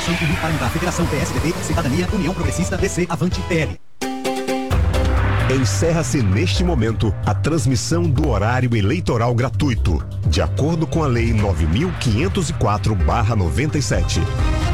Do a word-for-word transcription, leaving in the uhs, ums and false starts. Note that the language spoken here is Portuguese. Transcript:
Coligação Unipartidária, Federação P S D B, Cidadania, União Progressista, D C, Avante, P L. Encerra-se neste momento a transmissão do horário eleitoral gratuito, de acordo com a Lei nove mil quinhentos e quatro barra noventa e sete.